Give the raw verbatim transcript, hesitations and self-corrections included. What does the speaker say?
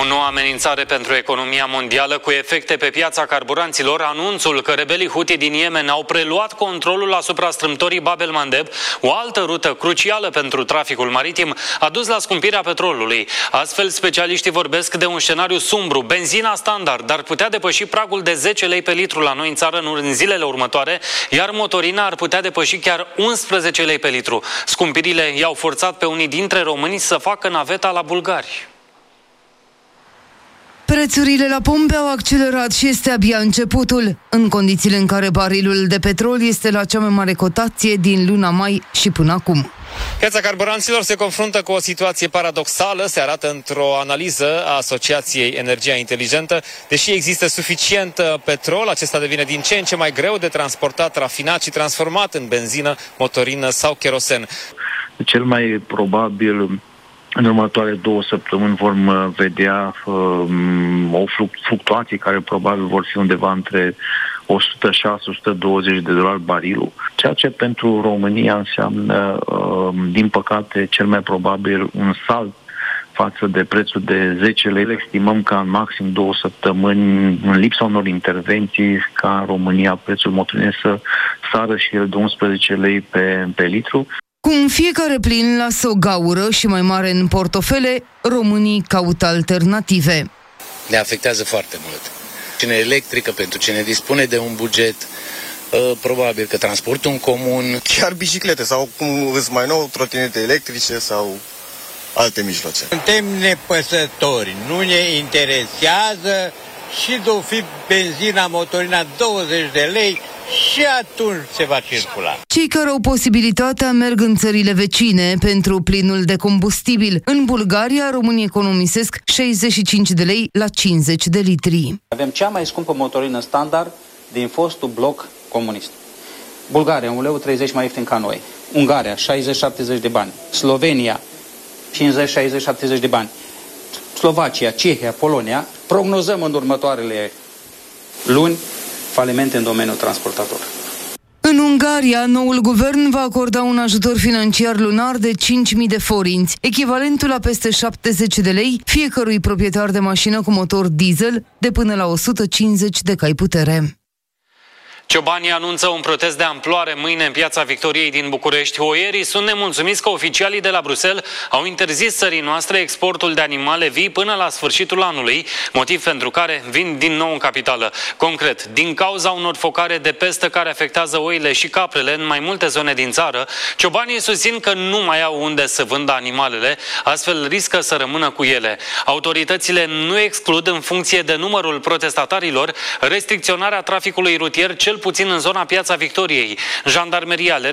O nouă amenințare pentru economia mondială cu efecte pe piața carburanților, anunțul că rebelii Houthi din Yemen au preluat controlul asupra strâmtorii Bab el-Mandeb, o altă rută crucială pentru traficul maritim, a dus la scumpirea petrolului. Astfel, specialiștii vorbesc de un scenariu sumbru. Benzina standard ar putea depăși pragul de zece lei pe litru la noi în țară în zilele următoare, iar motorina ar putea depăși chiar unsprezece lei pe litru. Scumpirile i-au forțat pe unii dintre români să facă naveta la bulgari. Prețurile la pompe au accelerat și este abia începutul, în condițiile în care barilul de petrol este la cea mai mare cotație din luna mai și până acum. Piața carburanților se confruntă cu o situație paradoxală, se arată într-o analiză a Asociației Energia Inteligentă. Deși există suficient petrol, acesta devine din ce în ce mai greu de transportat, rafinat și transformat în benzină, motorină sau kerosen. Cel mai probabil în următoarele două săptămâni vom vedea um, o fluctuație care probabil vor fi undeva între o sută șase - o sută douăzeci de dolari barilul, ceea ce pentru România înseamnă, um, din păcate, cel mai probabil un salt față de prețul de zece lei. Estimăm că în maxim două săptămâni, în lipsa unor intervenții, ca în România prețul motorinei să sară și el de unsprezece lei pe, pe litru. Cum fiecare plin lasă o gaură și mai mare în portofele, românii caută alternative. Ne afectează foarte mult. Cine electrică, pentru cine dispune de un buget, probabil că transportul în comun. Chiar biciclete sau, cum îți mai nou, trotinete electrice sau alte mijloace. Suntem nepăsători, nu ne interesează și de-o fi benzina, motorina douăzeci de lei, și atunci se va circula. Cei care au posibilitatea merg în țările vecine pentru plinul de combustibil. În Bulgaria, românii economisesc șaizeci și cinci de lei la cincizeci de litri. Avem cea mai scumpă motorină standard din fostul bloc comunist. Bulgaria, un leu treizeci mai ieftin ca noi. Ungaria, șaizeci - șaptezeci de bani. Slovenia, cincizeci - șaizeci - șaptezeci de bani. Slovacia, Cehia, Polonia, prognozăm în următoarele luni falimente în domeniul transportator. În Ungaria, noul guvern va acorda un ajutor financiar lunar de cinci mii de forinți, echivalentul la peste șaptezeci de lei fiecărui proprietar de mașină cu motor diesel de până la o sută cincizeci de cai putere. Ciobanii anunță un protest de amploare mâine în Piața Victoriei din București. Oierii sunt nemulțumiți că oficialii de la Bruxelles au interzis țării noastre exportul de animale vii până la sfârșitul anului, motiv pentru care vin din nou în capitală. Concret, din cauza unor focare de pestă care afectează oile și caprele în mai multe zone din țară, ciobanii susțin că nu mai au unde să vândă animalele, astfel riscă să rămână cu ele. Autoritățile nu exclud, în funcție de numărul protestatarilor, restricționarea traficului rutier, cel puțin în zona Piața Victoriei. Jandarmeria le